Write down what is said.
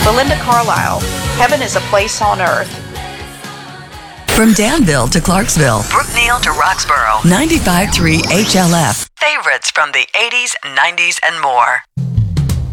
Belinda Carlisle, Heaven is a Place on Earth. From Danville to Clarksville, Brookneal to Roxborough, 95.3 HLF. favorites from the 80s, 90s, and more.